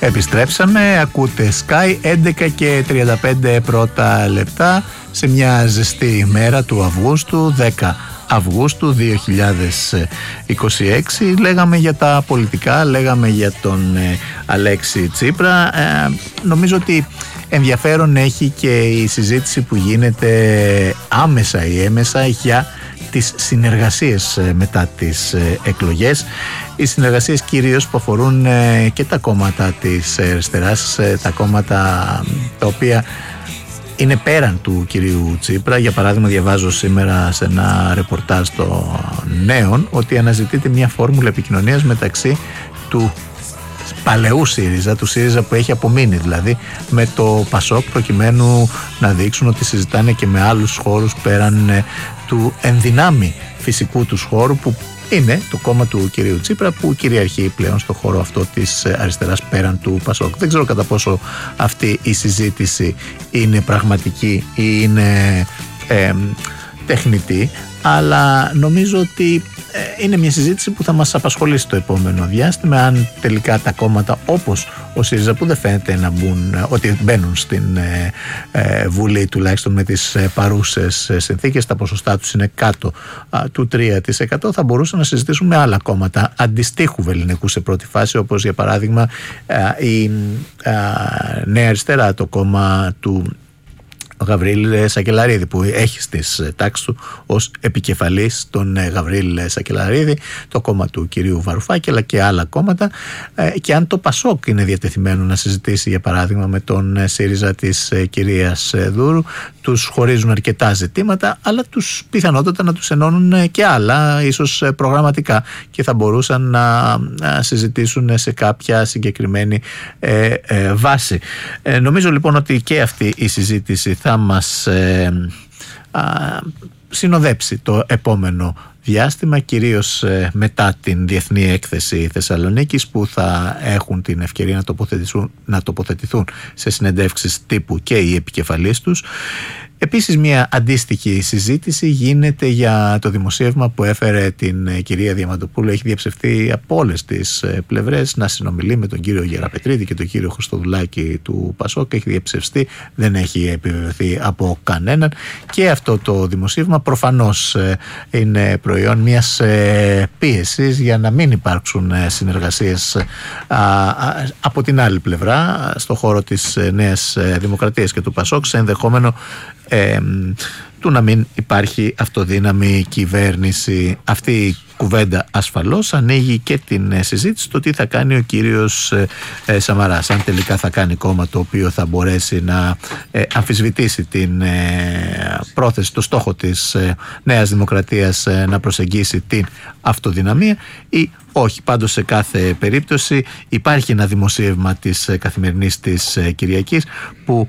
Επιστρέψαμε, ακούτε Sky, 11 και 35 πρώτα λεπτά σε μια ζεστή ημέρα του Αυγούστου, 10 Αυγούστου 2026. Λέγαμε για τα πολιτικά, λέγαμε για τον Αλέξη Τσίπρα. Νομίζω ότι ενδιαφέρον έχει και η συζήτηση που γίνεται άμεσα ή έμεσα για τις συνεργασίες μετά τις εκλογές. Οι συνεργασίες κυρίως που αφορούν και τα κόμματα της αριστεράς, τα κόμματα τα οποία είναι πέραν του κυρίου Τσίπρα. Για παράδειγμα, διαβάζω σήμερα σε ένα ρεπορτάζ των Νέων ότι αναζητείται μια φόρμουλα επικοινωνίας μεταξύ του παλαιού ΣΥΡΙΖΑ, του ΣΥΡΙΖΑ που έχει απομείνει δηλαδή, με το ΠΑΣΟΚ, προκειμένου να δείξουν ότι συζητάνε και με άλλους χώρους πέραν του ενδυνάμει φυσικού τους χώρου που είναι το κόμμα του κυρίου Τσίπρα, που κυριαρχεί πλέον στο χώρο αυτό της αριστεράς πέραν του ΠΑΣΟΚ. Δεν ξέρω κατά πόσο αυτή η συζήτηση είναι πραγματική ή είναι τεχνητή, αλλά νομίζω ότι είναι μια συζήτηση που θα μας απασχολήσει το επόμενο διάστημα, αν τελικά τα κόμματα όπως ο ΣΥΡΙΖΑ, που δεν φαίνεται να ότι μπαίνουν στην Βουλή τουλάχιστον με τις παρούσες συνθήκες, τα ποσοστά τους είναι κάτω του 3%, θα μπορούσαν να συζητήσουν με άλλα κόμματα αντιστοίχου βεληνικού σε πρώτη φάση, όπως για παράδειγμα η Νέα Αριστερά, το κόμμα του Γαβρίλ Σακελαρίδη, που έχει στις τάξεις του ως επικεφαλής τον Γαβρίλ Σακελαρίδη, το κόμμα του κυρίου Βαρουφάκη, αλλά και άλλα κόμματα. Και αν το ΠΑΣΟΚ είναι διατεθειμένο να συζητήσει για παράδειγμα με τον ΣΥΡΙΖΑ της κυρίας Δούρου, τους χωρίζουν αρκετά ζητήματα, αλλά τους πιθανότατα να τους ενώνουν και άλλα, ίσως προγραμματικά, και θα μπορούσαν να συζητήσουν σε κάποια συγκεκριμένη βάση. Νομίζω λοιπόν ότι και αυτή η συζήτηση θα μας συνοδέψει το επόμενο διάστημα, κυρίως μετά την Διεθνή Έκθεση Θεσσαλονίκης, που θα έχουν την ευκαιρία να τοποθετηθούν σε συνεντεύξεις τύπου και οι επικεφαλείς τους. Επίσης, μια αντίστοιχη συζήτηση γίνεται για το δημοσίευμα που έφερε την κυρία Διαμαντοπούλου. Έχει διαψευθεί από όλες τις πλευρές να συνομιλεί με τον κύριο Γεραπετρίδη και τον κύριο Χριστοδουλάκη του ΠΑΣΟΚ. Έχει διαψευστεί, δεν έχει επιβεβαιωθεί από κανέναν. Και αυτό το δημοσίευμα προφανώς είναι προϊόν μιας πίεσης για να μην υπάρξουν συνεργασίες από την άλλη πλευρά, στο χώρο της Νέας Δημοκρατίας και του ΠΑΣΟΚ, σε ενδεχόμενο του να μην υπάρχει αυτοδύναμη κυβέρνηση. Αυτή η κουβέντα ασφαλώς ανοίγει και την συζήτηση το τι θα κάνει ο κύριος Σαμαράς, αν τελικά θα κάνει κόμμα το οποίο θα μπορέσει να αμφισβητήσει την πρόθεση, το στόχο της Νέας Δημοκρατίας να προσεγγίσει την αυτοδυναμία ή όχι. Πάντως σε κάθε περίπτωση υπάρχει ένα δημοσίευμα της Καθημερινής της Κυριακής που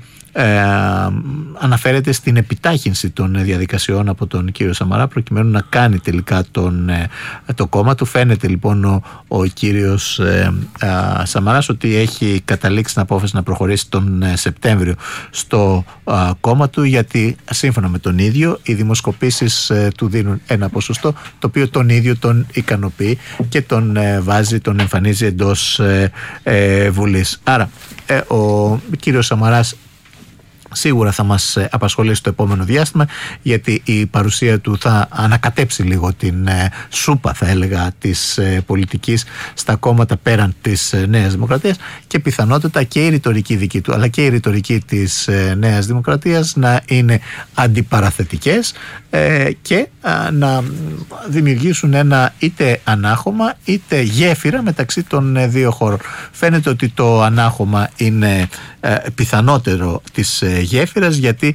αναφέρεται στην επιτάχυνση των διαδικασιών από τον κύριο Σαμαρά προκειμένου να κάνει τελικά το κόμμα του. Φαίνεται λοιπόν ο κύριος Σαμαράς ότι έχει καταλήξει την απόφαση να προχωρήσει τον Σεπτέμβριο στο κόμμα του, γιατί σύμφωνα με τον ίδιο οι δημοσκοπήσεις του δίνουν ένα ποσοστό το οποίο τον ίδιο τον ικανοποιεί και τον βάζει, τον εμφανίζει εντός Βουλής. Άρα ο κύριος Σαμαράς σίγουρα θα μας απασχολήσει το επόμενο διάστημα, γιατί η παρουσία του θα ανακατέψει λίγο την σούπα, θα έλεγα, της πολιτικής στα κόμματα πέραν της Νέας Δημοκρατίας, και πιθανότατα και η ρητορική δική του αλλά και η ρητορική της Νέας Δημοκρατίας να είναι αντιπαραθετικές και να δημιουργήσουν ένα είτε ανάχωμα είτε γέφυρα μεταξύ των δύο χώρων. Φαίνεται ότι το ανάχωμα είναι πιθανότερο της γέφυρας, γιατί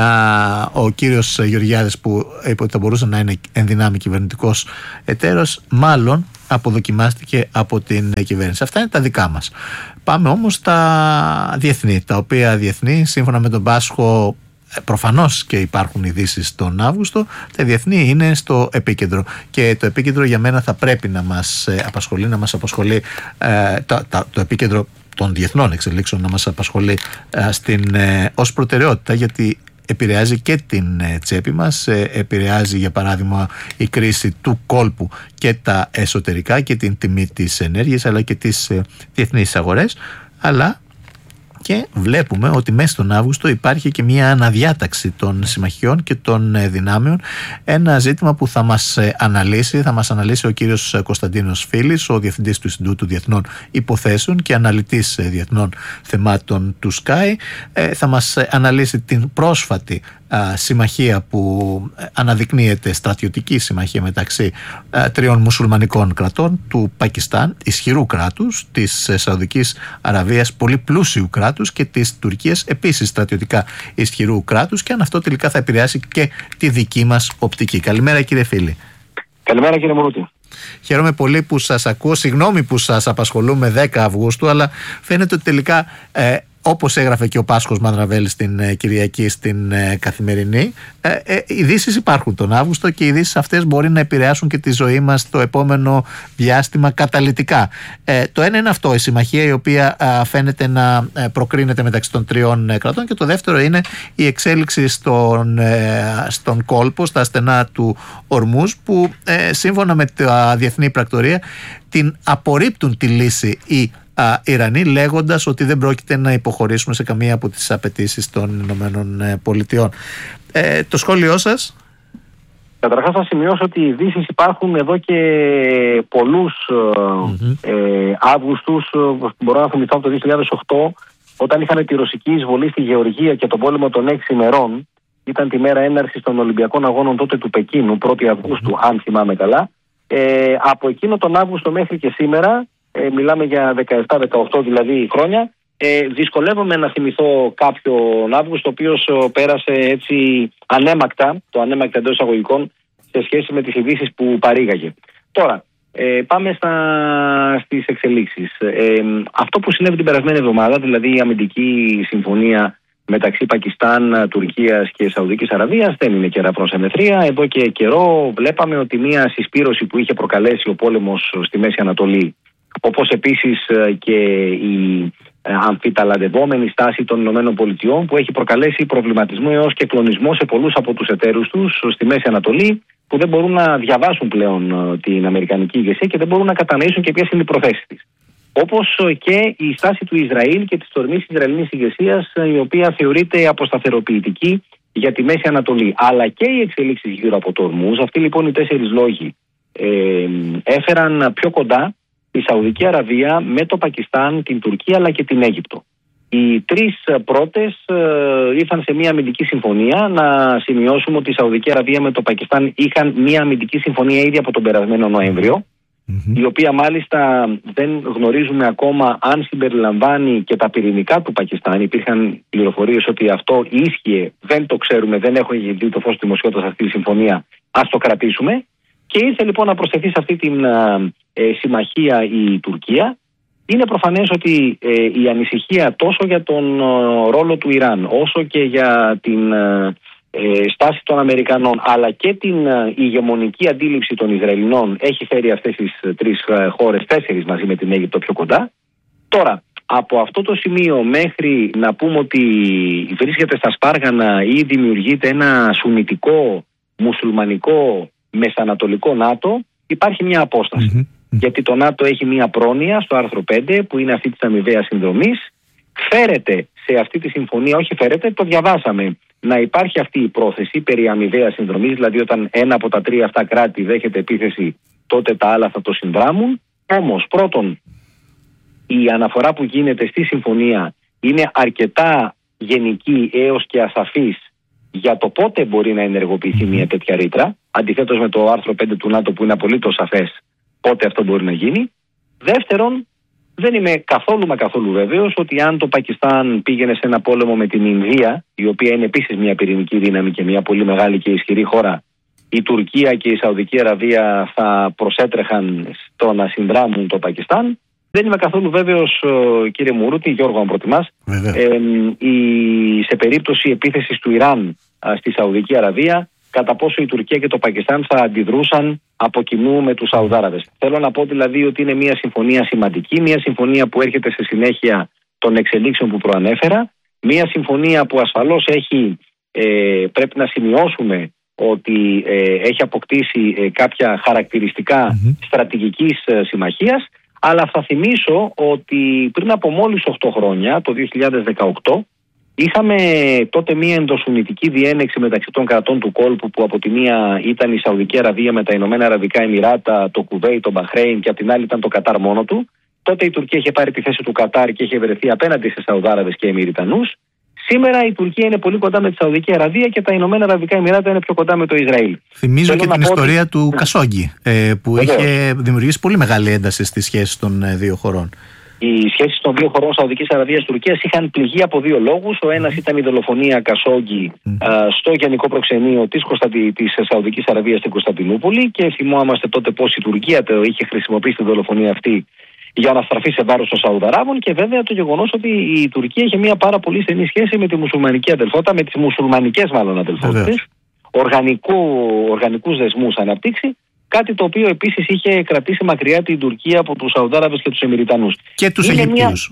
ο κύριος Γεωργιάδης, που θα μπορούσε να είναι ενδυνάμει κυβερνητικός εταίρος, μάλλον αποδοκιμάστηκε από την κυβέρνηση. Αυτά είναι τα δικά μας. Πάμε όμως στα διεθνή, τα οποία διεθνή σύμφωνα με τον Πάσχο προφανώς και υπάρχουν ειδήσεις τον Αύγουστο. Τα διεθνή είναι στο επίκεντρο, και το επίκεντρο για μένα θα πρέπει να μας απασχολεί, το επίκεντρο των διεθνών εξελίξεων να μας απασχολεί ως προτεραιότητα, γιατί επηρεάζει και την τσέπη μας, επηρεάζει για παράδειγμα η κρίση του κόλπου και τα εσωτερικά και την τιμή της ενέργειας αλλά και τις διεθνείς αγορές. αλλά και βλέπουμε ότι μέσα στον Αύγουστο υπάρχει και μια αναδιάταξη των συμμαχιών και των δυνάμεων, ένα ζήτημα που θα μας αναλύσει ο κύριος Κωνσταντίνος Φίλης, ο Διευθυντής του Ινστιτούτου Διεθνών Υποθέσεων και αναλυτής διεθνών θεμάτων του Sky. Θα μας αναλύσει την πρόσφατη συμμαχία που αναδεικνύεται, στρατιωτική συμμαχία μεταξύ τριών μουσουλμανικών κρατών, του Πακιστάν, ισχυρού κράτους, της Σαουδικής Αραβίας, πολύ πλούσιου κράτους, και της Τουρκίας, επίσης στρατιωτικά ισχυρού κράτους, και αν αυτό τελικά θα επηρεάσει και τη δική μας οπτική. Καλημέρα κύριε Φίλη. Καλημέρα κύριε Μουρούτη. Χαίρομαι πολύ που σας ακούω. Συγγνώμη που σας απασχολούμε 10 Αυγούστου, αλλά φαίνεται ότι τελικά, όπως έγραφε και ο Πάσχος Μανδραβέλης την Κυριακή στην Καθημερινή, ειδήσεις υπάρχουν τον Αύγουστο και οι ειδήσεις αυτές μπορεί να επηρεάσουν και τη ζωή μας το επόμενο διάστημα καταλυτικά. Το ένα είναι αυτό, η συμμαχία η οποία φαίνεται να προκρίνεται μεταξύ των τριών κρατών, και το δεύτερο είναι η εξέλιξη στον κόλπο, στα στενά του Ορμούζ, που σύμφωνα με τα διεθνή πρακτορία την απορρίπτουν τη λύση οι Ιρανοί, λέγοντας ότι δεν πρόκειται να υποχωρήσουμε σε καμία από τις απαιτήσεις των Ηνωμένων Πολιτειών. Το σχόλιο σας? Καταρχάς θα σημειώσω ότι οι ειδήσεις υπάρχουν εδώ και πολλούς Αύγουστους. Μπορώ να θυμηθώ από το 2008, όταν είχαμε τη ρωσική εισβολή στη Γεωργία και τον πόλεμο των 6 ημερών. Ήταν τη μέρα έναρξης των Ολυμπιακών Αγώνων τότε του Πεκίνου, 1η Αυγούστου, αν θυμάμαι καλά. Από εκείνο τον Αύγουστο μέχρι και σήμερα, μιλάμε για 17-18 δηλαδή χρόνια, δυσκολεύομαι να θυμηθώ κάποιον Αύγουστο ο οποίος πέρασε έτσι ανέμακτα, το ανέμακτα εντός εισαγωγικών, σε σχέση με τις ειδήσεις που παρήγαγε. Τώρα, πάμε στις εξελίξεις. Αυτό που συνέβη την περασμένη εβδομάδα, δηλαδή η αμυντική συμφωνία μεταξύ Πακιστάν, Τουρκίας και Σαουδικής Αραβίας, δεν είναι καιρά προς εμεθρία. Εδώ και καιρό βλέπαμε ότι μια συσπήρωση που είχε προκαλέσει ο πόλεμος στη Μέση Ανατολή, όπως επίσης και η αμφιταλαντευόμενη στάση των ΗΠΑ, που έχει προκαλέσει προβληματισμό έως και κλονισμό σε πολλούς από τους εταίρους τους στη Μέση Ανατολή, που δεν μπορούν να διαβάσουν πλέον την αμερικανική ηγεσία και δεν μπορούν να κατανοήσουν και ποιες είναι οι προθέσεις της. Όπως και η στάση του Ισραήλ και της τορμής Ισραηλινής ηγεσίας, η οποία θεωρείται αποσταθεροποιητική για τη Μέση Ανατολή, αλλά και οι εξελίξεις γύρω από το Ορμούζ. Αυτοί λοιπόν οι 4 λόγοι έφεραν πιο κοντά τη Σαουδική Αραβία με το Πακιστάν, την Τουρκία αλλά και την Αίγυπτο. Οι 3 πρώτες ήρθαν σε μια αμυντική συμφωνία. Να σημειώσουμε ότι η Σαουδική Αραβία με το Πακιστάν είχαν μια αμυντική συμφωνία ήδη από τον περασμένο Νοέμβριο, η οποία μάλιστα δεν γνωρίζουμε ακόμα αν συμπεριλαμβάνει και τα πυρηνικά του Πακιστάν. Υπήρχαν πληροφορίες ότι αυτό ίσχυε, δεν το ξέρουμε, δεν έχω δει το φως του δημοσιότητας αυτή τη συμφωνία. Ας το κρατήσουμε. Και ήρθε λοιπόν να προσθεθεί σε αυτή την συμμαχία η Τουρκία. Είναι προφανές ότι η ανησυχία τόσο για τον ρόλο του Ιράν, όσο και για την στάση των Αμερικανών, αλλά και την ηγεμονική αντίληψη των Ισραηλινών, έχει φέρει αυτές τις 3 χώρες, 4 μαζί με την Αίγυπτο, πιο κοντά. Τώρα, από αυτό το σημείο μέχρι να πούμε ότι βρίσκεται στα σπάργανα ή δημιουργείται ένα σουνιτικό, μουσουλμανικό, μεσανατολικό ΝΑΤΟ, υπάρχει μια απόσταση. Γιατί το ΝΑΤΟ έχει μια πρόνοια στο άρθρο 5, που είναι αυτή της αμοιβαίας συνδρομής. Φέρεται σε αυτή τη συμφωνία, όχι φέρεται, το διαβάσαμε, να υπάρχει αυτή η πρόθεση περί αμοιβαίας συνδρομής, δηλαδή όταν ένα από τα 3 αυτά κράτη δέχεται επίθεση, τότε τα άλλα θα το συνδράμουν. Όμως, πρώτον, η αναφορά που γίνεται στη συμφωνία είναι αρκετά γενική έως και ασαφής για το πότε μπορεί να ενεργοποιηθεί μια τέτοια ρήτρα, αντιθέτως με το άρθρο 5 του ΝΑΤΟ που είναι απολύτως σαφές πότε αυτό μπορεί να γίνει. Δεύτερον, δεν είμαι καθόλου βέβαιος ότι αν το Πακιστάν πήγαινε σε ένα πόλεμο με την Ινδία, η οποία είναι επίσης μια πυρηνική δύναμη και μια πολύ μεγάλη και ισχυρή χώρα, η Τουρκία και η Σαουδική Αραβία θα προσέτρεχαν στο να συνδράμουν το Πακιστάν. Δεν είμαι καθόλου βέβαιος, κύριε Μουρούτη, Γιώργο, αν προτιμάς, σε περίπτωση επίθεσης του Ιράν στη Σαουδική Αραβία, κατά πόσο η Τουρκία και το Πακιστάν θα αντιδρούσαν από κοινού με τους Σαουδάραβες. Θέλω να πω δηλαδή ότι είναι μια συμφωνία σημαντική, μια συμφωνία που έρχεται σε συνέχεια των εξελίξεων που προανέφερα, μια συμφωνία που ασφαλώς πρέπει να σημειώσουμε ότι έχει αποκτήσει κάποια χαρακτηριστικά στρατηγικής συμμαχίας, Αλλά θα θυμίσω ότι πριν από μόλις 8 χρόνια, το 2018, είχαμε τότε μία ενδοσουννητική διένεξη μεταξύ των κρατών του κόλπου, που από τη μία ήταν η Σαουδική Αραβία με τα Ηνωμένα Αραβικά Εμιράτα, το Κουβέιτ, το Μπαχρέιν, και από την άλλη ήταν το Κατάρ μόνο του. Τότε η Τουρκία είχε πάρει τη θέση του Κατάρ και είχε βρεθεί απέναντι σε Σαουδάραβες και Εμιριτανούς. Σήμερα η Τουρκία είναι πολύ κοντά με τη Σαουδική Αραβία και τα Ηνωμένα Αραβικά Εμιράτα είναι πιο κοντά με το Ισραήλ. Θυμίζω και την ιστορία του Κασόγγι, που είχε δημιουργήσει πολύ μεγάλη ένταση στις σχέσεις των δύο χωρών. Οι σχέσεις των δύο χωρών Σαουδικής Αραβίας και Τουρκίας είχαν πληγεί από δύο λόγους. Ο ένας ήταν η δολοφονία Κασόγγι στο γενικό προξενείο της Σαουδικής Αραβίας στην Κωνσταντινούπολη, και θυμόμαστε τότε πώς η Τουρκία το είχε χρησιμοποιήσει τη δολοφονία αυτή για να στραφεί σε βάρος των Σαουδαράβων, και βέβαια το γεγονός ότι η Τουρκία είχε μια πάρα πολύ στενή σχέση με τη μουσουλμανική αδελφότητα, με τις μουσουλμανικές μάλλον αδελφότητες, οργανικούς δεσμούς αναπτύξει. Κάτι το οποίο επίσης είχε κρατήσει μακριά την Τουρκία από τους Σαουδάραβες και τους Εμιριτανούς. Και τους Αιγυπτίους.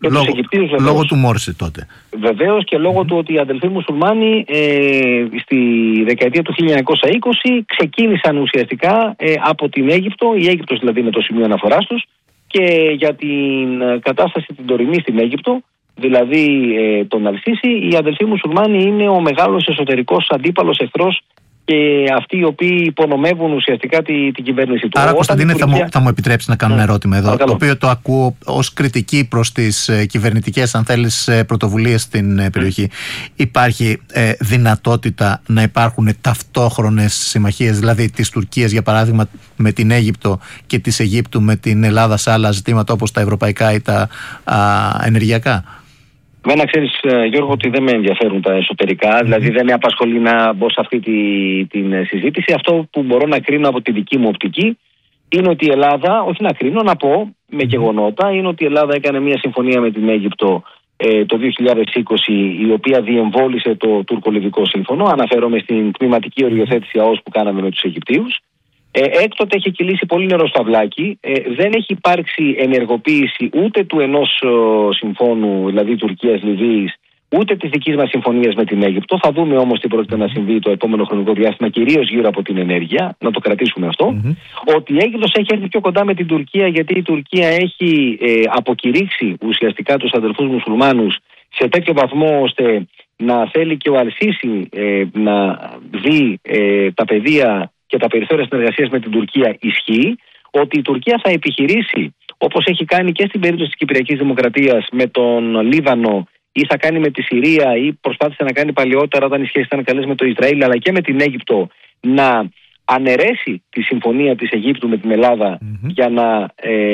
Λόγω του Μόρση τότε. Βεβαίως, και λόγω του ότι οι αδελφοί μουσουλμάνοι στη δεκαετία του 1920 ξεκίνησαν ουσιαστικά από την Αίγυπτο. Η Αίγυπτος δηλαδή είναι το σημείο αναφοράς τους, και για την κατάσταση την τωρινή στην Αίγυπτο, δηλαδή τον Αλσίση, οι αδελφοί μουσουλμάνοι είναι ο μεγάλος εσωτερικός αντίπαλος εχθρός και αυτοί οι οποίοι υπονομεύουν ουσιαστικά την κυβέρνηση του. Άρα, Κωνσταντίνε, θα μου επιτρέψει να κάνω ένα ερώτημα εδώ, το οποίο το ακούω ως κριτική προς τις κυβερνητικές, αν θέλεις, πρωτοβουλίες στην περιοχή. Υπάρχει δυνατότητα να υπάρχουν ταυτόχρονες συμμαχίες, δηλαδή της Τουρκίας, για παράδειγμα, με την Αίγυπτο και της Αιγύπτου με την Ελλάδα σε άλλα ζητήματα όπως τα ευρωπαϊκά ή τα ενεργειακά? Μένα ξέρεις, Γιώργο, ότι δεν με ενδιαφέρουν τα εσωτερικά, δηλαδή δεν με απασχολεί να μπω σε αυτή την συζήτηση. Αυτό που μπορώ να κρίνω από τη δική μου οπτική είναι ότι η Ελλάδα, όχι να κρίνω, να πω με γεγονότα, είναι ότι η Ελλάδα έκανε μια συμφωνία με την Αίγυπτο το 2020, η οποία διεμβόλησε το τουρκο-λιβικό σύμφωνο. Αναφέρομαι στην κλιματική οριοθέτηση ΑΟΣ που κάναμε με τους Αιγυπτίους. Έκτοτε έχει κυλήσει πολύ νερό στα βλάκι. Δεν έχει υπάρξει ενεργοποίηση ούτε του ενός συμφώνου, δηλαδή Τουρκίας-Λιβύης, ούτε της δικής μας συμφωνίας με την Αίγυπτο. Θα δούμε όμως τι πρόκειται να συμβεί το επόμενο χρονικό διάστημα, κυρίως γύρω από την ενέργεια. Να το κρατήσουμε αυτό. Ότι η Αίγυπτος έχει έρθει πιο κοντά με την Τουρκία, γιατί η Τουρκία έχει αποκηρύξει ουσιαστικά τους αδελφούς μουσουλμάνους σε τέτοιο βαθμό ώστε να θέλει και ο Αλσίση να δει τα πεδία και τα περιθώρια συνεργασίας με την Τουρκία ισχύει, ότι η Τουρκία θα επιχειρήσει, όπως έχει κάνει και στην περίπτωση της Κυπριακής Δημοκρατίας, με τον Λίβανο, ή θα κάνει με τη Συρία, ή προσπάθησε να κάνει παλιότερα όταν οι σχέσεις ήταν καλές με το Ισραήλ, αλλά και με την Αίγυπτο, να αναιρέσει τη συμφωνία της Αιγύπτου με την Ελλάδα για να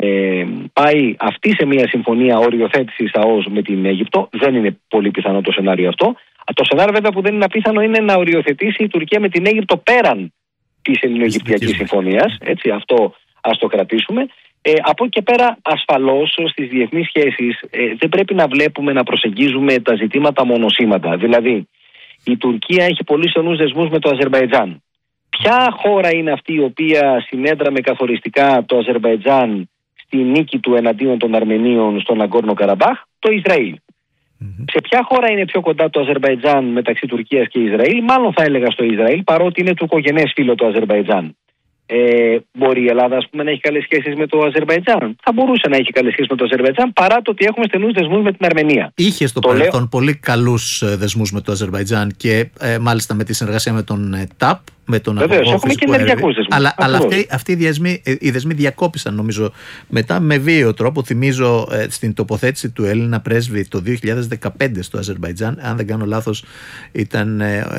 πάει αυτή σε μια συμφωνία οριοθέτησης ΑΟΣ με την Αίγυπτο. Δεν είναι πολύ πιθανό το σενάριο αυτό. Το σενάριο βέβαια που δεν είναι απίθανο είναι να οριοθετήσει η Τουρκία με την Αίγυπτο πέραν της Ελληνοαιγυπτιακής συμφωνίας. Έτσι, αυτό ας το κρατήσουμε. Από εκεί και πέρα, ασφαλώς στις διεθνείς σχέσεις δεν πρέπει να βλέπουμε να προσεγγίζουμε τα ζητήματα μονοσήματα. Δηλαδή, η Τουρκία έχει πολύ στενούς δεσμούς με το Αζερμπαϊτζάν. Ποια χώρα είναι αυτή η οποία συνέδραμε καθοριστικά το Αζερμπαϊτζάν στη νίκη του εναντίον των Αρμενίων στον Ναγκόρνο Καραμπάχ? Το Ισραήλ. Σε ποια χώρα είναι πιο κοντά το Αζερμπαϊτζάν μεταξύ Τουρκίας και Ισραήλ? Μάλλον θα έλεγα στο Ισραήλ, παρότι είναι τουρκογενές φίλο το Αζερμπαϊτζάν. Μπορεί η Ελλάδα, ας πούμε, να έχει καλές σχέσεις με το Αζερμπαϊτζάν? Θα μπορούσε να έχει καλές σχέσεις με το Αζερμπαϊτζάν, παρά το ότι έχουμε στενούς δεσμούς με την Αρμενία. Είχε στο παρελθόν πολύ καλούς δεσμούς με το Αζερμπαϊτζάν και μάλιστα με τη συνεργασία με τον ΤΑΠ, με τον Βεβαίως, έχουμε και ενεργειακούς δεσμούς. Αλλά αυτοί οι δεσμοί διακόπησαν, νομίζω, μετά με βίαιο τρόπο. Θυμίζω στην τοποθέτηση του Έλληνα πρέσβη το 2015 στο Αζερμπαϊτζάν, αν δεν κάνω λάθος, ήταν.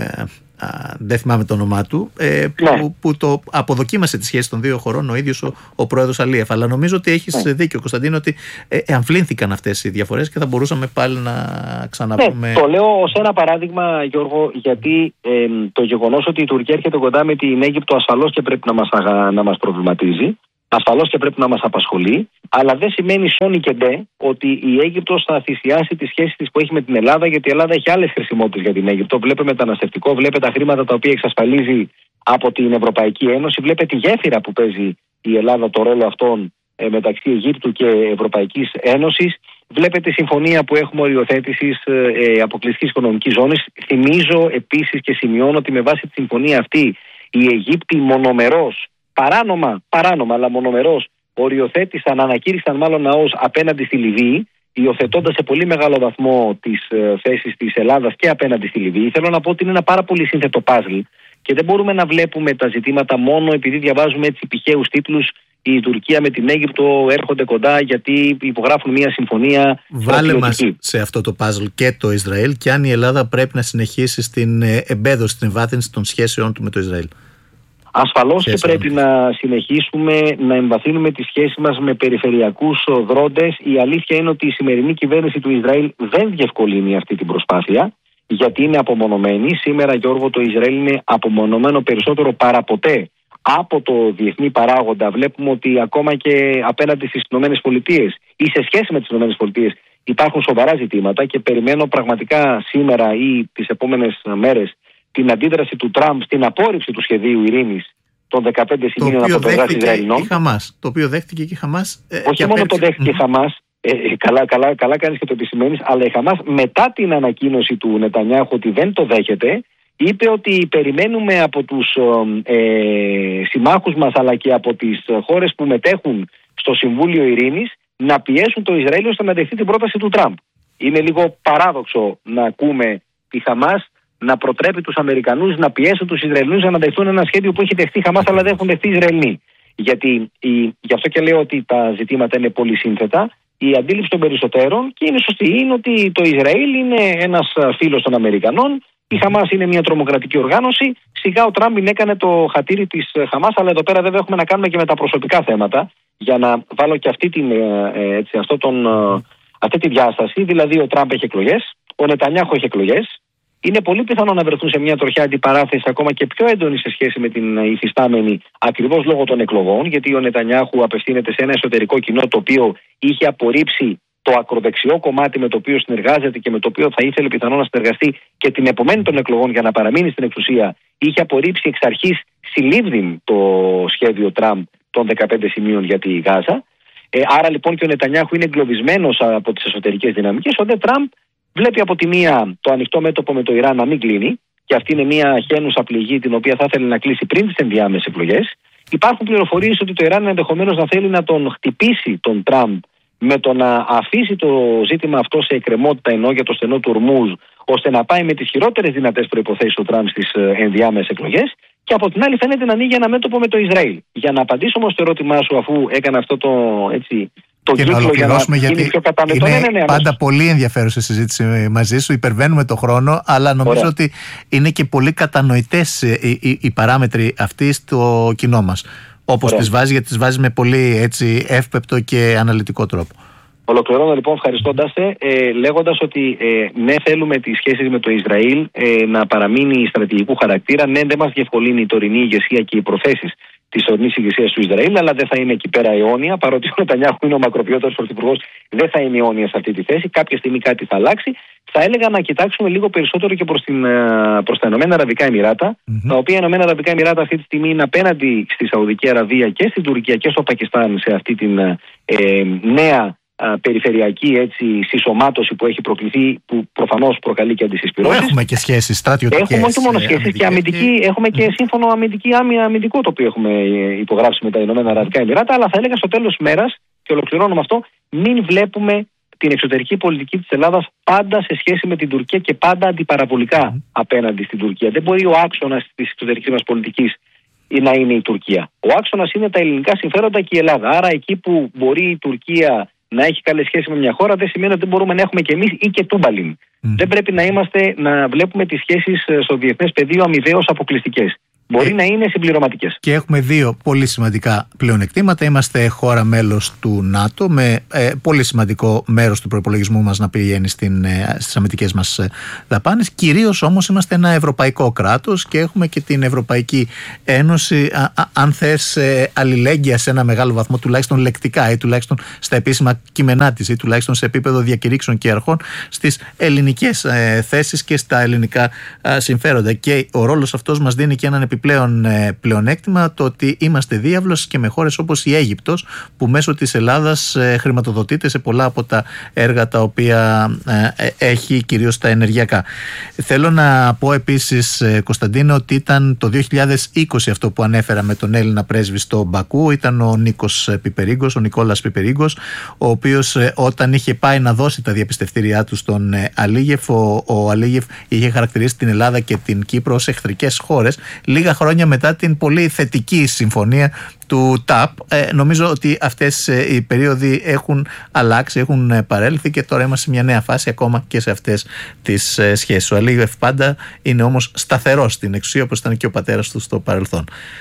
Δεν θυμάμαι το όνομά του, που το αποδοκίμασε τη σχέση των δύο χωρών ο ίδιος ο πρόεδρος Αλίεφ. Αλλά νομίζω ότι έχεις δίκιο, Κωνσταντίνο, ότι αμφλήνθηκαν αυτές οι διαφορές και θα μπορούσαμε πάλι να ξαναπούμε. Το λέω ως ένα παράδειγμα, Γιώργο, γιατί το γεγονός ότι η Τουρκία έρχεται κοντά με την Αίγυπτο ασφαλώς και πρέπει να μας προβληματίζει. Ασφαλώς και πρέπει να μας απασχολεί, αλλά δεν σημαίνει σόνι και ντε ότι η Αίγυπτος θα θυσιάσει τη σχέση της που έχει με την Ελλάδα, γιατί η Ελλάδα έχει άλλες χρησιμότητες για την Αίγυπτο. Βλέπε μεταναστευτικό, βλέπε τα χρήματα τα οποία εξασφαλίζει από την Ευρωπαϊκή Ένωση, βλέπε τη γέφυρα που παίζει η Ελλάδα, το ρόλο αυτόν μεταξύ Αιγύπτου και Ευρωπαϊκής Ένωσης. Βλέπετε τη συμφωνία που έχουμε οριοθέτησης αποκλειστικής οικονομικής ζώνης. Θυμίζω επίσης και σημειώνω ότι με βάση τη συμφωνία αυτή οι Αιγύπτιοι μονομερώς, παράνομα, αλλά μονομερώς οριοθέτησαν, ανακήρυξαν μάλλον ΝΑΟΣ απέναντι στη Λιβύη, υιοθετώντας σε πολύ μεγάλο βαθμό τις θέσεις της Ελλάδας και απέναντι στη Λιβύη. Θέλω να πω ότι είναι ένα πάρα πολύ σύνθετο παζλ και δεν μπορούμε να βλέπουμε τα ζητήματα μόνο επειδή διαβάζουμε έτσι πηχαίους τίτλους. Η Τουρκία με την Αίγυπτο έρχονται κοντά γιατί υπογράφουν μια συμφωνία. Βάλε μας σε αυτό το παζλ και το Ισραήλ και αν η Ελλάδα πρέπει να συνεχίσει στην εμπέδωση, στην εμβάθυνση των σχέσεών του με το Ισραήλ. Ασφαλώς και πρέπει να συνεχίσουμε να εμβαθύνουμε τις σχέσεις μας με περιφερειακούς δρόντες. Η αλήθεια είναι ότι η σημερινή κυβέρνηση του Ισραήλ δεν διευκολύνει αυτή την προσπάθεια, γιατί είναι απομονωμένη. Σήμερα, Γιώργο, το Ισραήλ είναι απομονωμένο περισσότερο παραποτέ από το διεθνή παράγοντα. Βλέπουμε ότι ακόμα και απέναντι στις ΗΠΑ ή σε σχέση με τις ΗΠΑ υπάρχουν σοβαρά ζητήματα και περιμένω πραγματικά σήμερα ή τις επόμενες μέρες την αντίδραση του Τραμπ στην απόρριψη του σχεδίου ειρήνης των 15 σημείων από πλευράς Ισραηλινών. Το οποίο δέχτηκε και η Χαμάς. Όχι μόνο το δέχτηκε η Χαμάς, καλά κάνεις και το επισημαίνεις, αλλά η Χαμάς μετά την ανακοίνωση του Νετανιάχου ότι δεν το δέχεται, είπε ότι περιμένουμε από τους συμμάχους μας αλλά και από τις χώρες που μετέχουν στο Συμβούλιο Ειρήνης να πιέσουν το Ισραήλ ώστε να δεχτεί την πρόταση του Τραμπ. Είναι λίγο παράδοξο να ακούμε τη Χαμάς να προτρέπει τους Αμερικανούς να πιέσουν τους Ισραηλινούς να δεχτούν ένα σχέδιο που έχει δεχτεί η Χαμάς αλλά δεν έχουν δεχτεί οι Ισραηλοί. Γι' αυτό και λέω ότι τα ζητήματα είναι πολύ σύνθετα. Η αντίληψη των περισσότερων, και είναι σωστή, είναι ότι το Ισραήλ είναι ένας φίλος των Αμερικανών, η Χαμάς είναι μια τρομοκρατική οργάνωση. Σιγά ο Τραμπ έκανε το χατήρι της Χαμάς, αλλά εδώ πέρα βέβαια έχουμε να κάνουμε και με τα προσωπικά θέματα, για να βάλω και αυτή τη διάσταση. Δηλαδή, ο Τραμπ έχει εκλογές, ο Νετανιάχου έχει εκλογές. Είναι πολύ πιθανό να βρεθούν σε μια τροχιά αντιπαράθεση ακόμα και πιο έντονη σε σχέση με την υφιστάμενη, ακριβώς λόγω των εκλογών, γιατί ο Νετανιάχου απευθύνεται σε ένα εσωτερικό κοινό το οποίο είχε απορρίψει το ακροδεξιό κομμάτι με το οποίο συνεργάζεται και με το οποίο θα ήθελε πιθανόν να συνεργαστεί και την επομένη των εκλογών για να παραμείνει στην εξουσία. Είχε απορρίψει εξ αρχής συλλήβδιν το σχέδιο Τραμπ των 15 σημείων για τη Γάζα. Άρα λοιπόν και ο Νετανιάχου είναι εγκλωβισμένος από τις εσωτερικές δυναμικές. Ο Δε Τραμπ βλέπει από τη μία το ανοιχτό μέτωπο με το Ιράν να μην κλείνει, και αυτή είναι μια χένουσα πληγή την οποία θα ήθελε να κλείσει πριν τις ενδιάμεσες εκλογές. Υπάρχουν πληροφορίες ότι το Ιράν ενδεχομένως να θέλει να τον χτυπήσει τον Τραμπ με το να αφήσει το ζήτημα αυτό σε εκκρεμότητα, ενώ για το στενό του Ορμούζ, ώστε να πάει με τις χειρότερες δυνατές προϋποθέσεις ο Τραμπ στις ενδιάμεσες εκλογές. Και από την άλλη φαίνεται να ανοίγει ένα μέτωπο με το Ισραήλ. Για να απαντήσω όμως στο ερώτημά σου, αφού έκανα αυτό το κύκλο για να γίνει πιο κατανοητό. Είναι πάντα πολύ ενδιαφέρουσα συζήτηση μαζί σου, υπερβαίνουμε το χρόνο, αλλά νομίζω ότι είναι και πολύ κατανοητές οι παράμετροι αυτοί στο κοινό μας. Όπως τις βάζει, γιατί τις βάζει με πολύ έτσι εύπεπτο και αναλυτικό τρόπο. Ολοκληρώνω λοιπόν ευχαριστώντας λέγοντας ότι ναι, θέλουμε τις σχέσεις με το Ισραήλ να παραμείνει στρατηγικού χαρακτήρα. Ναι, δεν μας διευκολύνει η τωρινή ηγεσία και οι προθέσεις της τωρινής ηγεσίας του Ισραήλ, αλλά δεν θα είναι εκεί πέρα αιώνια. Παρότι ο Νετανιάχου είναι ο μακροπιότερος πρωθυπουργός, δεν θα είναι αιώνια σε αυτή τη θέση. Κάποια στιγμή κάτι θα αλλάξει. Θα έλεγα να κοιτάξουμε λίγο περισσότερο και προς τα Ηνωμένα Αραβικά Εμιράτα, τα οποία Ηνωμένα Αραβικά Εμιράτα αυτή τη στιγμή είναι απέναντι στη Σαουδική Αραβία και στην Τουρκία και στο Πακιστάν σε αυτή την νέα περιφερειακή συσσωμάτωση που έχει προκληθεί, που προφανώς προκαλεί και αντισυσπυρώσεις. Έχουμε και σχέσεις στρατιωτικές. Έχουμε όχι μόνο σχέσεις και αμυντική, έχουμε και σύμφωνο αμυντικό το οποίο έχουμε υπογράψει με τα Ηνωμένα Αραβικά Εμιράτα, αλλά θα έλεγα στο τέλος της μέρας, και ολοκληρώνω με αυτό, μην βλέπουμε την εξωτερική πολιτική της Ελλάδας πάντα σε σχέση με την Τουρκία και πάντα αντιπαραβολικά απέναντι στην Τουρκία. Δεν μπορεί ο άξονας της εξωτερικής μας πολιτικής να είναι η Τουρκία. Ο άξονας είναι τα ελληνικά συμφέροντα και η Ελλάδα. Άρα εκεί που μπορεί η Τουρκία να έχει καλές σχέσεις με μια χώρα, δεν σημαίνει ότι δεν μπορούμε να έχουμε και εμείς ή και τούμπαλιν. Δεν πρέπει να βλέπουμε τις σχέσεις στο διεθνές πεδίο αμοιβαίως αποκλειστικές. Μπορεί να είναι συμπληρωματικές. Και έχουμε δύο πολύ σημαντικά πλεονεκτήματα. Είμαστε χώρα μέλος του ΝΑΤΟ, με πολύ σημαντικό μέρος του προϋπολογισμού μας να πηγαίνει στις αμυντικές μας δαπάνες. Κυρίως όμως είμαστε ένα ευρωπαϊκό κράτος και έχουμε και την Ευρωπαϊκή Ένωση, αν θες, αλληλέγγυα σε ένα μεγάλο βαθμό, τουλάχιστον λεκτικά ή τουλάχιστον στα επίσημα κείμενά της ή τουλάχιστον σε επίπεδο διακηρύξεων και αρχών στις ελληνικές θέσεις και στα ελληνικά συμφέροντα. Και ο ρόλος αυτός μας δίνει και έναν επιπλέον πλεονέκτημα το ότι είμαστε διάβλος και με χώρες όπως η Αίγυπτος, που μέσω της Ελλάδας χρηματοδοτείται σε πολλά από τα έργα τα οποία έχει, κυρίως τα ενεργειακά. Θέλω να πω επίσης, Κωνσταντίνε, ότι ήταν το 2020 αυτό που ανέφερα με τον Έλληνα πρέσβη στο Μπακού. Ήταν ο Νικόλας Πιπερίγκος, ο οποίος όταν είχε πάει να δώσει τα διαπιστευτήριά του στον Αλίγεφ, ο Αλίγεφ είχε χαρακτηρίσει την Ελλάδα και την Κύπρο ως εχθρικές χώρες, λίγα χρόνια μετά την πολύ θετική συμφωνία του ΤΑΠ. Νομίζω ότι αυτές οι περίοδοι έχουν αλλάξει, έχουν παρέλθει και τώρα είμαστε σε μια νέα φάση ακόμα και σε αυτές τις σχέσεις. Ο Αλίγεφ πάντα είναι όμως σταθερός στην εξουσία, όπως ήταν και ο πατέρας του στο παρελθόν.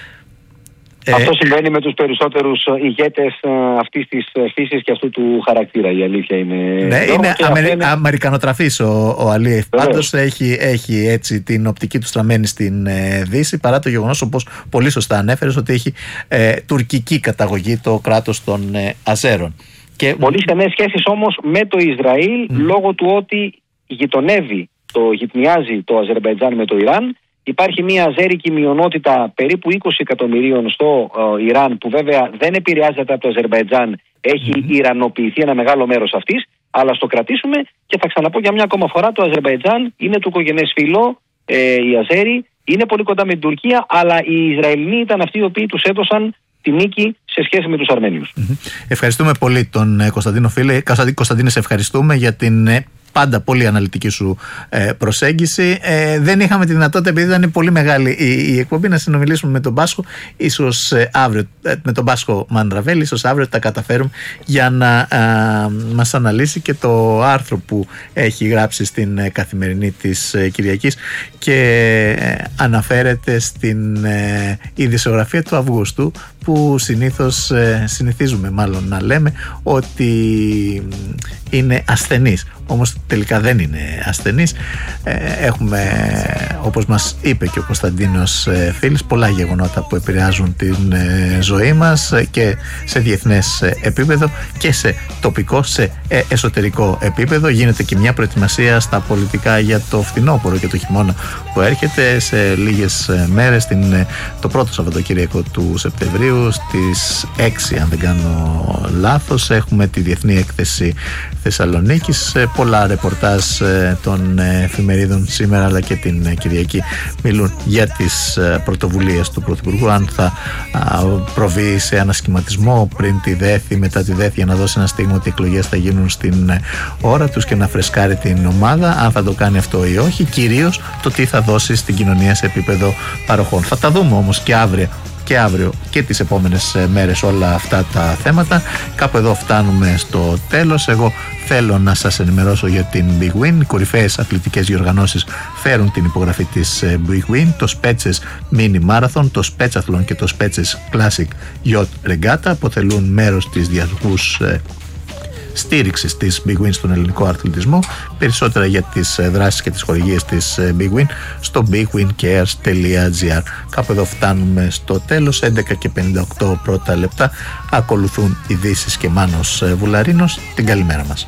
Αυτό συμβαίνει με τους περισσότερους ηγέτες αυτής της φύσης και αυτού του χαρακτήρα, η αλήθεια είναι. Ναι, είναι αμερικανοτραφής ο Αλίεφ. Πάντως έχει έτσι την οπτική του στραμμένη στην Δύση, παρά το γεγονός, όπως πολύ σωστά ανέφερες, ότι έχει τουρκική καταγωγή το κράτος των Αζέρων. Και πολύ στενές σχέσεις όμως με το Ισραήλ, λόγω του ότι γυτνιάζει το Αζερμπαϊτζάν με το Ιράν. Υπάρχει μια αζέρικη μειονότητα περίπου 20 εκατομμυρίων στο Ιράν, που βέβαια δεν επηρεάζεται από το Αζερμπαϊτζάν, έχει ιρανοποιηθεί ένα μεγάλο μέρος αυτής, αλλά στο κρατήσουμε και θα ξαναπώ για μια ακόμα φορά, το Αζερμπαϊτζάν είναι τουρκογενές φύλο, οι Αζέροι είναι πολύ κοντά με την Τουρκία, αλλά οι Ισραηλοί ήταν αυτοί οι οποίοι τους έδωσαν τη νίκη σε σχέση με τους Αρμένιους. Ευχαριστούμε πολύ τον Κωνσταντίνο φίλε. Κωνσταντίνε, σε ευχαριστούμε για την πάντα πολύ αναλυτική σου προσέγγιση. Δεν είχαμε τη δυνατότητα, επειδή ήταν πολύ μεγάλη η εκπομπή, να συνομιλήσουμε με τον Πάσχο. Ίσως αύριο, με τον Πάσχο Μανδραβέλη, ίσως αύριο τα καταφέρουμε για να μας αναλύσει και το άρθρο που έχει γράψει στην Καθημερινή της Κυριακής και αναφέρεται στην ειδησιογραφία του Αυγούστου, που συνηθίζουμε μάλλον να λέμε ότι είναι ασθενής. Όμως τελικά δεν είναι ασθενής. Έχουμε, όπως μας είπε και ο Κωνσταντίνος Φίλης, πολλά γεγονότα που επηρεάζουν την ζωή μας και σε διεθνές επίπεδο και σε τοπικό, σε εσωτερικό επίπεδο. Γίνεται και μια προετοιμασία στα πολιτικά για το φθινόπωρο και το χειμώνα που έρχεται σε λίγες μέρες, το πρώτο Σαββατοκύριακο του Σεπτεμβρίου στις 6, αν δεν κάνω λάθος, έχουμε τη Διεθνή Έκθεση Θεσσαλονίκης. Πολλά ρεπορτάζ των εφημερίδων σήμερα αλλά και την Κυριακή μιλούν για τις πρωτοβουλίες του Πρωθυπουργού, αν θα προβεί σε ανασχηματισμό πριν τη ΔΕΘ, μετά τη ΔΕΘ, για να δώσει ένα στίγμα ότι οι εκλογές θα γίνουν στην ώρα τους και να φρεσκάρει την ομάδα, αν θα το κάνει αυτό ή όχι, κυρίως το τι θα δώσει στην κοινωνία σε επίπεδο παροχών. Θα τα δούμε όμως και αύριο και τις επόμενες μέρες όλα αυτά τα θέματα. Κάπου εδώ φτάνουμε στο τέλος. Εγώ θέλω να σας ενημερώσω για την Big Win. Οι κορυφαίες αθλητικές διοργανώσεις φέρουν την υπογραφή της Big Win. Το Spetses Mini Marathon, το Spetsathlon και το Spetses Classic Yacht Regatta αποτελούν μέρος της διαρκούς στήριξης της Big Win στον ελληνικό αθλητισμό. Περισσότερα για τις δράσεις και τις χορηγίες της Big Win στο bigwincares.gr. Κάπου εδώ φτάνουμε στο τέλος. 11:58 πρώτα λεπτά. Ακολουθούν ειδήσεις και Μάνος Βουλαρίνος. Την καλημέρα μας.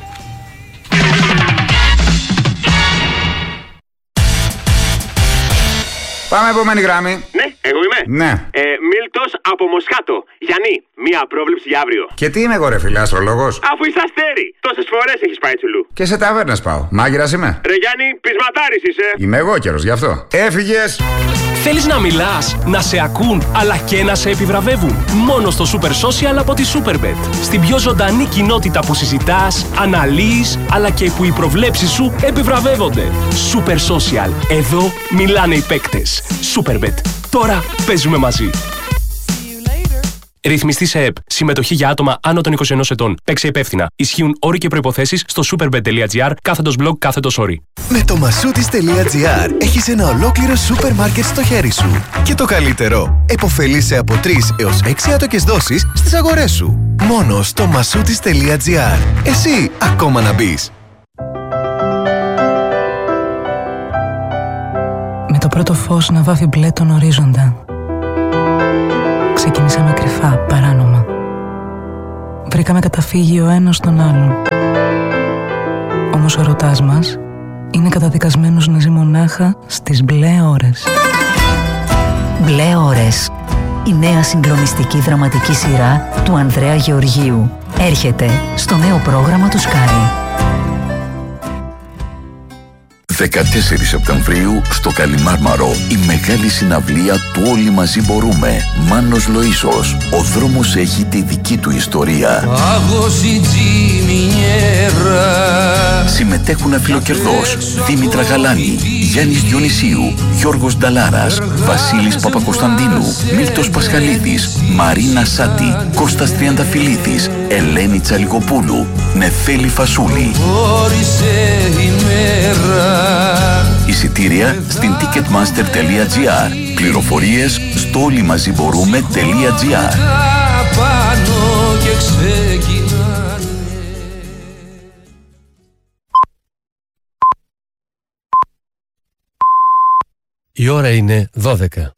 Πάμε επόμενη γράμμη. Ναι, εγώ είμαι. Ναι. Μίλτος από Μοσχάτο. Γιάννη, μία πρόβλεψη για αύριο. Και τι είμαι εγώ, ρε φίλε, αστρολόγος? Αφού είσαι αστέρι, τόσες φορές έχεις πάει τσουλού. Και σε ταβέρνες πάω. Μάγειρας είμαι. Ρε Γιάννη, πεισματάρης είσαι. Είμαι εγώ καιρος, γι' αυτό. Έφυγες. Θέλεις να μιλάς, να σε ακούν, αλλά και να σε επιβραβεύουν? Μόνο στο Super Social από τη Superbet. Στην πιο ζωντανή κοινότητα που συζητάς, αναλύεις, αλλά και που οι προβλέψεις σου επιβραβεύονται. Super Social. Εδώ μιλάνε οι παίκτες. Superbet. Τώρα παίζουμε μαζί. Ρυθμιστή σε ΕΠ. Συμμετοχή για άτομα άνω των 21 ετών. Παίξε υπεύθυνα. Ισχύουν όροι και προϋποθέσεις στο superbet.gr/blog/όροι. Με το masoutis.gr έχεις ένα ολόκληρο σούπερ μάρκετ στο χέρι σου. Και το καλύτερο, επωφελείσαι από 3 έως 6 άτοκες δόσεις στις αγορές σου. Μόνο στο masoutis.gr. Εσύ ακόμα να μπεις. Με το πρώτο φως να βάφει μπλε τον ορίζοντα, ξεκινήσαμε κρυφά, παράνομα. Βρήκαμε καταφύγιο ο ένας στον άλλον. Όμως ο ερωτάς μας είναι καταδικασμένος να ζει μονάχα στις μπλε ώρες. Μπλε ώρες. Η νέα συγκλονιστική δραματική σειρά του Ανδρέα Γεωργίου έρχεται στο νέο πρόγραμμα του Sky. 14 Σεπτεμβρίου στο Καλιμάρμαρο η μεγάλη συναυλία του Όλοι Μαζί Μπορούμε. Μάνος Λοΐσος. Ο δρόμος έχει τη δική του ιστορία. Συμμετέχουν αφιλοκερδός Δήμητρα Γαλάνη, Γιάννης Διονυσίου, Γιώργος Νταλάρας, Βασίλης Παπακοσταντίνου, Μίλτος Πασχαλίδης, Μαρίνα Σάτη, Κώστας Τριανταφυλλίδης, Ελένη Τσαλιγοπούλου, Νεφέλη Φασούλη. Εισιτήρια στην ticketmaster.gr. Πληροφορίες στο όλοιμαζιμπορούμε.gr. Η ώρα είναι 12.